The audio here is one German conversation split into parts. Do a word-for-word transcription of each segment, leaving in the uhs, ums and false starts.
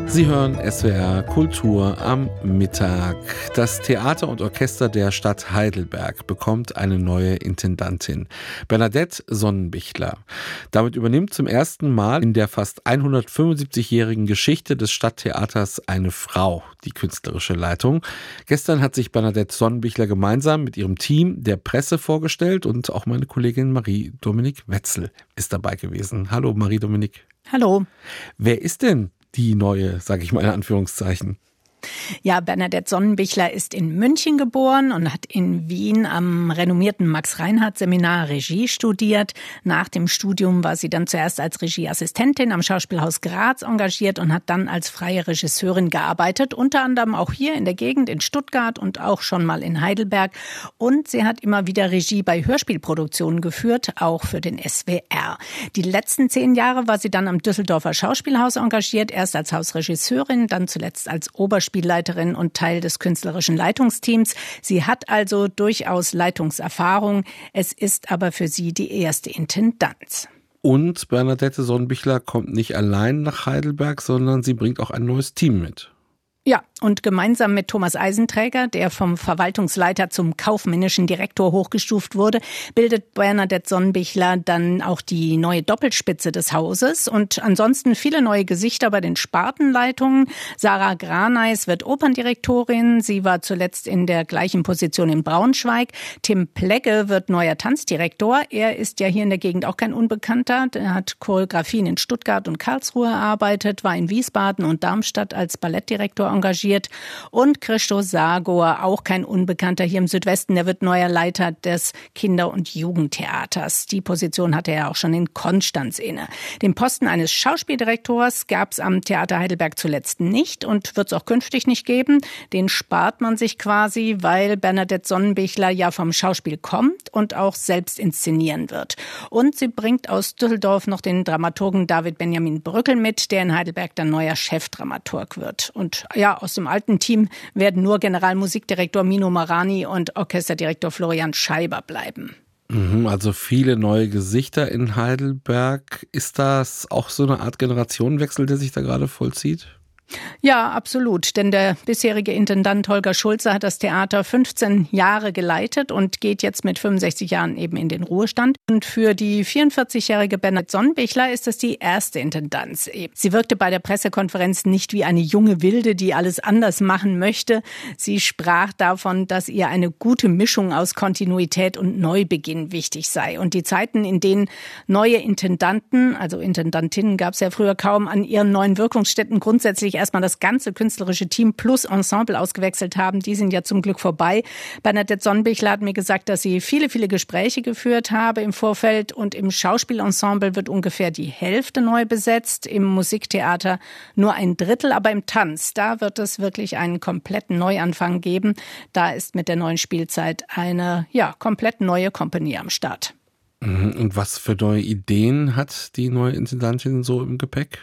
Sie hören S W R Kultur am Mittag. Das Theater und Orchester der Stadt Heidelberg bekommt eine neue Intendantin, Bernadette Sonnenbichler. Damit übernimmt zum ersten Mal in der fast hundertfünfundsiebzigjährigen Geschichte des Stadttheaters eine Frau die künstlerische Leitung. Gestern hat sich Bernadette Sonnenbichler gemeinsam mit ihrem Team der Presse vorgestellt und auch meine Kollegin Marie-Dominique Wetzel ist dabei gewesen. Hallo Marie-Dominique. Hallo. Wer ist denn die neue, sage ich mal in Anführungszeichen? Ja, Bernadette Sonnenbichler ist in München geboren und hat in Wien am renommierten Max-Reinhardt-Seminar Regie studiert. Nach dem Studium war sie dann zuerst als Regieassistentin am Schauspielhaus Graz engagiert und hat dann als freie Regisseurin gearbeitet, unter anderem auch hier in der Gegend in Stuttgart und auch schon mal in Heidelberg. Und sie hat immer wieder Regie bei Hörspielproduktionen geführt, auch für den S W R. Die letzten zehn Jahre war sie dann am Düsseldorfer Schauspielhaus engagiert, erst als Hausregisseurin, dann zuletzt als Oberspielleiterin und Teil des künstlerischen Leitungsteams. Sie hat also durchaus Leitungserfahrung. Es ist aber für sie die erste Intendanz. Und Bernadette Sonnenbichler kommt nicht allein nach Heidelberg, sondern sie bringt auch ein neues Team mit. Ja, und gemeinsam mit Thomas Eisenträger, der vom Verwaltungsleiter zum kaufmännischen Direktor hochgestuft wurde, bildet Bernadette Sonnenbichler dann auch die neue Doppelspitze des Hauses und ansonsten viele neue Gesichter bei den Spartenleitungen. Sarah Graneis wird Operndirektorin, sie war zuletzt in der gleichen Position in Braunschweig. Tim Plegge wird neuer Tanzdirektor, er ist ja hier in der Gegend auch kein Unbekannter, er hat Choreografien in Stuttgart und Karlsruhe erarbeitet, war in Wiesbaden und Darmstadt als Ballettdirektor engagiert. Und Christo Sagor, auch kein Unbekannter hier im Südwesten, der wird neuer Leiter des Kinder- und Jugendtheaters. Die Position hatte er auch schon in Konstanz inne. Den Posten eines Schauspieldirektors gab es am Theater Heidelberg zuletzt nicht und wird es auch künftig nicht geben. Den spart man sich quasi, weil Bernadette Sonnenbichler ja vom Schauspiel kommt und auch selbst inszenieren wird. Und sie bringt aus Düsseldorf noch den Dramaturgen David Benjamin Brückel mit, der in Heidelberg dann neuer Chefdramaturg wird. Und ja, aus dem alten Team werden nur Generalmusikdirektor Mino Marani und Orchesterdirektor Florian Scheiber bleiben. Also viele neue Gesichter in Heidelberg. Ist das auch so eine Art Generationenwechsel, der sich da gerade vollzieht? Ja, absolut. Denn der bisherige Intendant Holger Schulze hat das Theater fünfzehn Jahre geleitet und geht jetzt mit fünfundsechzig Jahren eben in den Ruhestand. Und für die vierundvierzigjährige Bernadette Sonnenbichler ist das die erste Intendanz. Sie wirkte bei der Pressekonferenz nicht wie eine junge Wilde, die alles anders machen möchte. Sie sprach davon, dass ihr eine gute Mischung aus Kontinuität und Neubeginn wichtig sei. Und die Zeiten, in denen neue Intendanten, also Intendantinnen gab es ja früher kaum, an ihren neuen Wirkungsstätten grundsätzlich erstmal das ganze künstlerische Team plus Ensemble ausgewechselt haben, die sind ja zum Glück vorbei. Bernadette Sonnenbichler hat mir gesagt, dass sie viele, viele Gespräche geführt habe im Vorfeld und im Schauspielensemble wird ungefähr die Hälfte neu besetzt, im Musiktheater nur ein Drittel, aber im Tanz, da wird es wirklich einen kompletten Neuanfang geben. Da ist mit der neuen Spielzeit eine ja komplett neue Kompanie am Start. Und was für neue Ideen hat die neue Intendantin so im Gepäck?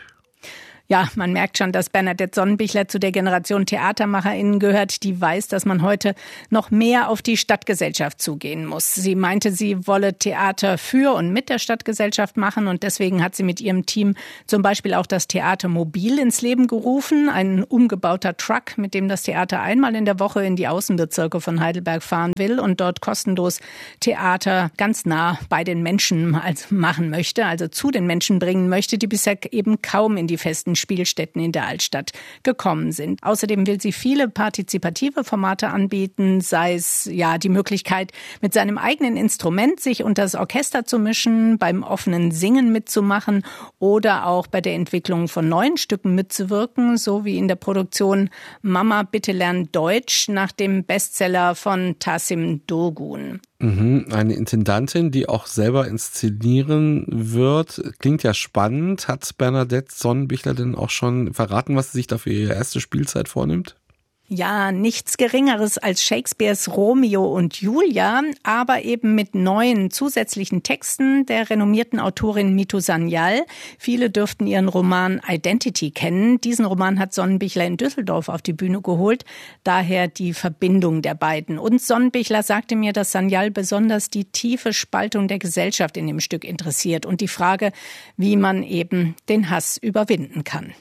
Ja, man merkt schon, dass Bernadette Sonnenbichler zu der Generation TheatermacherInnen gehört, die weiß, dass man heute noch mehr auf die Stadtgesellschaft zugehen muss. Sie meinte, sie wolle Theater für und mit der Stadtgesellschaft machen und deswegen hat sie mit ihrem Team zum Beispiel auch das Theater Mobil ins Leben gerufen, ein umgebauter Truck, mit dem das Theater einmal in der Woche in die Außenbezirke von Heidelberg fahren will und dort kostenlos Theater ganz nah bei den Menschen machen möchte, also zu den Menschen bringen möchte, die bisher eben kaum in die festen Spielstätten in der Altstadt gekommen sind. Außerdem will sie viele partizipative Formate anbieten, sei es ja die Möglichkeit, mit seinem eigenen Instrument sich unter das Orchester zu mischen, beim offenen Singen mitzumachen oder auch bei der Entwicklung von neuen Stücken mitzuwirken, so wie in der Produktion Mama, bitte lern Deutsch nach dem Bestseller von Tasim Dogun. Eine Intendantin, die auch selber inszenieren wird. Klingt ja spannend. Hat Bernadette Sonnenbichler denn auch schon verraten, was sie sich da für ihre erste Spielzeit vornimmt? Ja, nichts Geringeres als Shakespeares Romeo und Julia, aber eben mit neuen zusätzlichen Texten der renommierten Autorin Mitu Sanyal. Viele dürften ihren Roman Identity kennen. Diesen Roman hat Sonnenbichler in Düsseldorf auf die Bühne geholt. Daher die Verbindung der beiden. Und Sonnenbichler sagte mir, dass Sanyal besonders die tiefe Spaltung der Gesellschaft in dem Stück interessiert und die Frage, wie man eben den Hass überwinden kann.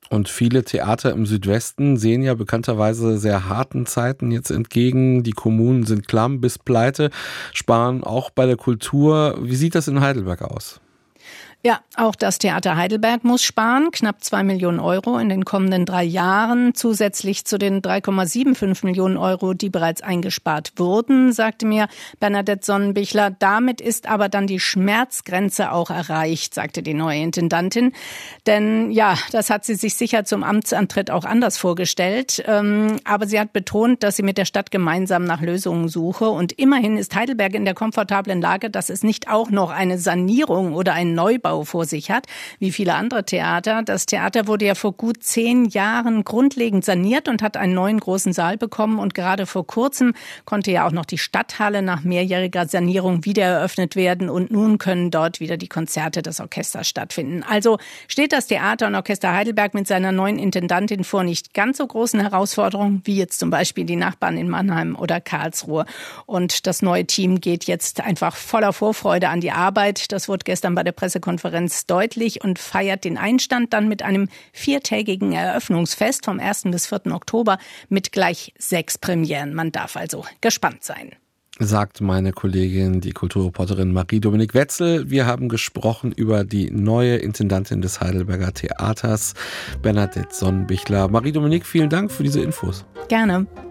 Und viele Theater im Südwesten sehen ja bekannterweise sehr harten Zeiten jetzt entgegen. Die Kommunen sind klamm bis pleite, sparen auch bei der Kultur. Wie sieht das in Heidelberg aus? Ja, auch das Theater Heidelberg muss sparen, knapp zwei Millionen Euro in den kommenden drei Jahren, zusätzlich zu den drei Komma fünfundsiebzig Millionen Euro, die bereits eingespart wurden, sagte mir Bernadette Sonnenbichler. Damit ist aber dann die Schmerzgrenze auch erreicht, sagte die neue Intendantin. Denn ja, das hat sie sich sicher zum Amtsantritt auch anders vorgestellt. Aber sie hat betont, dass sie mit der Stadt gemeinsam nach Lösungen suche. Und immerhin ist Heidelberg in der komfortablen Lage, dass es nicht auch noch eine Sanierung oder einen Neubau vor sich hat, wie viele andere Theater. Das Theater wurde ja vor gut zehn Jahren grundlegend saniert und hat einen neuen großen Saal bekommen. Und gerade vor kurzem konnte ja auch noch die Stadthalle nach mehrjähriger Sanierung wieder eröffnet werden. Und nun können dort wieder die Konzerte des Orchesters stattfinden. Also steht das Theater und Orchester Heidelberg mit seiner neuen Intendantin vor nicht ganz so großen Herausforderungen, wie jetzt zum Beispiel die Nachbarn in Mannheim oder Karlsruhe. Und das neue Team geht jetzt einfach voller Vorfreude an die Arbeit. Das wurde gestern bei der Pressekonferenz deutlich und feiert den Einstand dann mit einem viertägigen Eröffnungsfest vom ersten bis vierten Oktober mit gleich sechs Premieren. Man darf also gespannt sein. Sagt meine Kollegin, die Kulturreporterin Marie-Dominique Wetzel. Wir haben gesprochen über die neue Intendantin des Heidelberger Theaters, Bernadette Sonnenbichler. Marie-Dominique, vielen Dank für diese Infos. Gerne.